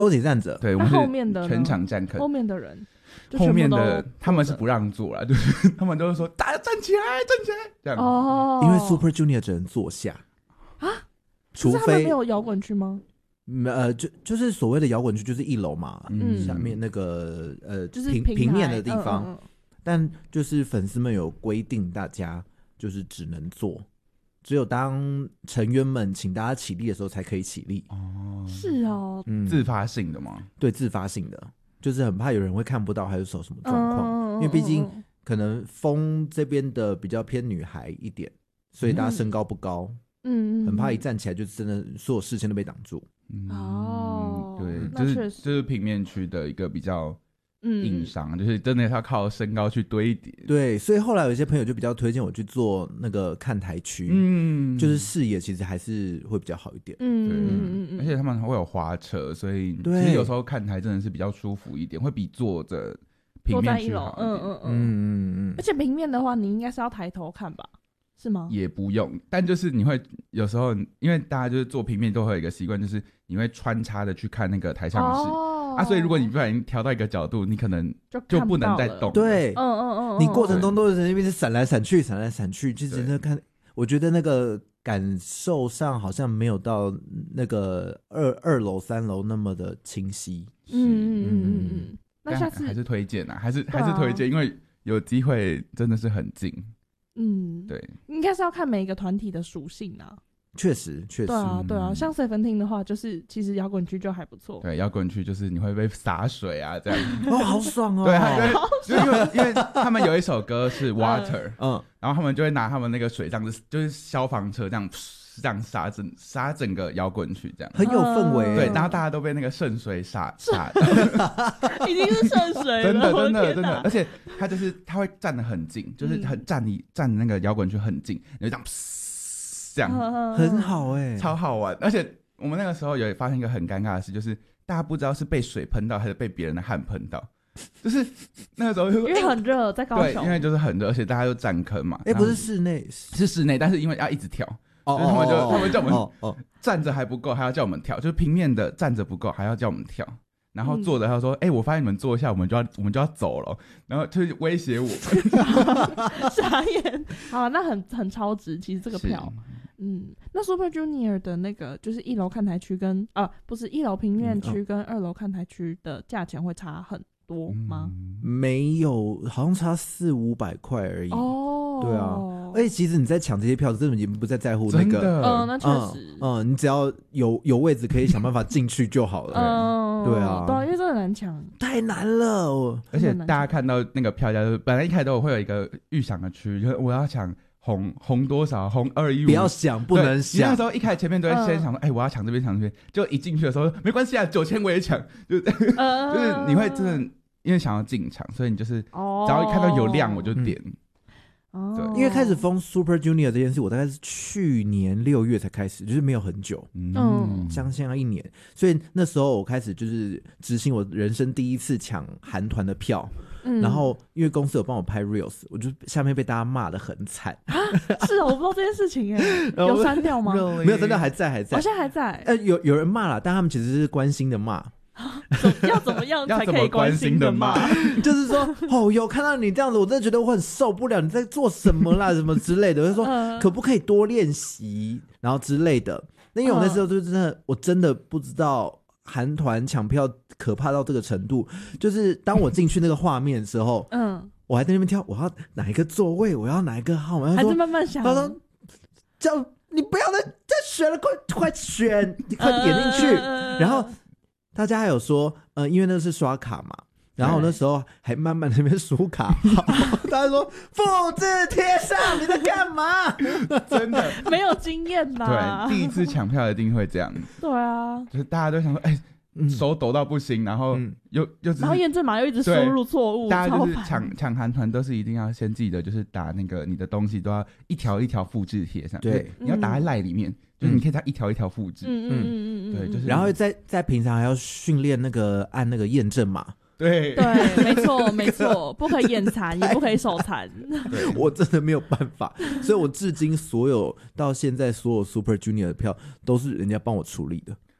都得站着。 对，我们后面的是全场站坑， 后面的人就后面全部都的他们是不让座啦，就是他们都是说大家站起来，站起来这样。 哦， 因为 Super Junior 只能坐下啊， 除可是他们非没有摇滚区吗？ 就是所谓的摇滚区，就是1楼嘛，下面那个就是平面的地方， 嗯但就是粉丝们有规定，大家就是只能坐，只有当成员们请大家起立的时候才可以起立。 哦， 是哦， 自发性的吗？ 对，自发性的，就是很怕有人会看不到，还是有什么状况，因为毕竟可能风这边的比较偏女孩一点，所以大家身高不高，很怕一站起来就真的所有视线都被挡住。 哦， 对，就是平面区的一个比较硬伤，就是真的要靠身高去堆叠。 对，所以后来有些朋友就比较推荐我去做那个看台区，就是视野其实还是会比较好一点。 而且他们会有滑车，所以其实有时候看台真的是比较舒服一点，会比坐着平面区好一点。 而且平面的话，你应该是要抬头看吧？是吗？ 也不用，但就是你会有时候，因为大家就是做平面都会有一个习惯，就是你会穿插的去看那个台上的事所以如果你不小心调到一个角度，你可能就不能再动。 对，你过程中都是在那边闪来闪去，闪来闪去，就真的看。我觉得那个感受上好像没有到那个二楼、3楼那么的清晰。 那下次还是推荐啊，还是推荐，因为有机会真的是很近。对， 应该是要看每一个团体的属性啊。 确实， 对啊，像 Seventeen 的话，就是其实摇滚区就还不错。 对，摇滚区就是你会被洒水啊，这样好爽哦。 对，就因为他们有一首歌是 Water，然后他们就会拿他们那个水这样子，就是消防车这样洒整个摇滚区，这样很有氛围。 对，然后大家都被那个圣水洒已经是圣水了， 真的，而且他会站得很近，就是站那个摇滚区很近，你就这样。这样很好超好玩。而且我们那个时候有发现一个很尴尬的事，就是大家不知道是被水喷到还是被别人的汗喷到，就是那个时候因为很热，在高雄， 对，因为就是很热，而且大家都站坑嘛。 不是室内， 是室内，但是因为要一直跳，所以他们叫我们站着还不够，还要叫我们跳，就是平面的站着不够，还要叫我们跳。然后坐着他说：“我发现你们坐一下，我们就要走了。”然后就威胁我， 傻眼。好，那很超值，其实这个票。那 Super Junior 的那个就是1楼看台区跟不是1楼平面区跟2楼看台区的价钱会差很多吗？ 没有，好像差400-500块而已。对啊，而且其实你在抢这些票，根本也不在乎那个。 那确实。 你只要有位置可以想办法进去就好了。对啊， 因为真的难抢， 太难了。 而且大家看到那个票价，本来一开始都会有一个预想的区，就是我要抢。红多少？红215， 不要想，不能想。 你那时候一开始前面都会先想说，我要抢这边，抢这边，就一进去的时候，没关系啊，9000我也抢，就是你会真的因为想要进场，所以你就是只要一看到有亮我就点。 对，因为开始封 Super Junior 这件事，我大概是去年6月才开始，就是没有很久，将近要1年，所以那时候我开始就是执行我人生第一次抢韩团的票。然后因为公司有帮我拍 reels， 我就下面被大家骂得很惨。 是我不知道这件事情有删掉吗？ 没有删掉，还在。 好像还在。 有人骂了，但他们其实是关心的骂。 要怎么样才可以关心的骂？ 就是说，有看到你这样子，我真的觉得我很受不了。你在做什么啦？什么之类的，我就说可不可以多练习，然后之类的。那因为我那时候就我真的不知道。韩团抢票可怕到这个程度，就是当我进去那个画面的时候，我还在那边挑，我要哪一个座位，我要哪一个号码， 还是慢慢想。 他说：“叫你不要再选了，快选，你快点进去。”然后大家还有说，因为那是刷卡嘛。然后那时候还慢慢那边数卡，大家说复制贴上，你在干嘛？ 真的没有经验啦。 对，第一次抢票一定会这样。 对啊， 就是大家都想说，手抖到不行，然后然后验证码又一直输入错误， 大家就是抢韩团都是一定要先记得，就是打那个你的东西都要一条一条复制贴上。对，你要打在赖里面，就是你可以它一条一条复制。对，就是然后在平常还要训练那个按那个验证码。 对， 没错，不可以眼残，也不可以手残。 我真的没有办法，所以我至今到现在所有 Super Junior 的票都是人家帮我处理的。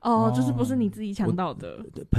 就是不是你自己抢到的， 对，